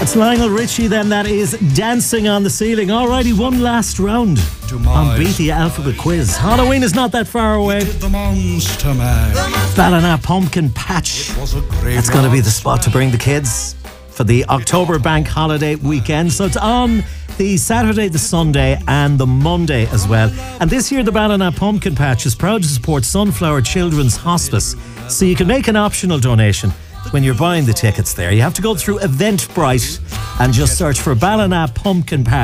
That's Lionel Richie then, that is Dancing on the Ceiling. Alrighty, one last round on Beat the Alphabet Quiz. Halloween is not that far away. Ballina Pumpkin Patch. That's going to be the spot to bring the kids for the October bank holiday weekend. So it's on the Saturday, the Sunday and the Monday as well. And this year the Ballina Pumpkin Patch is proud to support Sunflower Children's Hospice. So you can make an optional donation when you're buying the tickets there. You have to go through Eventbrite and just search for Ballina Pumpkin Patch.